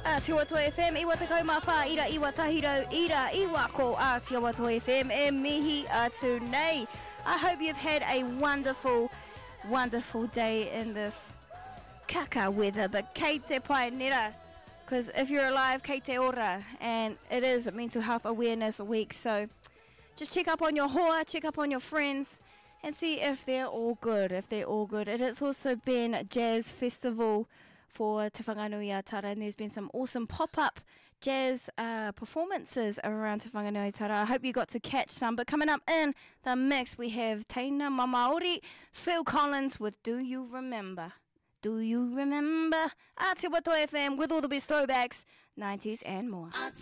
Te Wato FM, iwa te kaumawha, ira iwa tahiro, ira iwa ko a Te Wato FM, e mihi atu nei. I hope you've had a wonderful, wonderful day in this kaka weather, but kei te pai nera, because if you're alive, kei te ora, and it is Mental Health Awareness Week, so just check up on your hoa, check up on your friends, and see if they're all good, It has also been a jazz festival for Te Whanganui a Tara, and there's been some awesome pop-up jazz performances around Te Whanganui Tara. I hope you got to catch some, but coming up in the mix we have Teina Mamaori, Phil Collins with Do You Remember? Do you remember? Te Wato FM with all the best throwbacks, 90s and more.